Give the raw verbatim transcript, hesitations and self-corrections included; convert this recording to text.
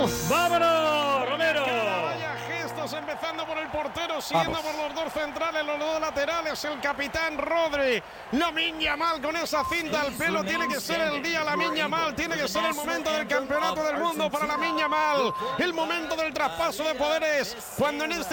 ¡Vámonos! ¡Vámonos, Romero! Vaya gestos, empezando por el portero, siguiendo Vamos. por los dos centrales, los dos laterales, el capitán Rodri. Lamine Yamal con esa cinta al pelo, tiene que ser el día Lamine Yamal, tiene que ser el momento del campeonato del mundo para Lamine Yamal, el momento del traspaso de poderes, cuando en este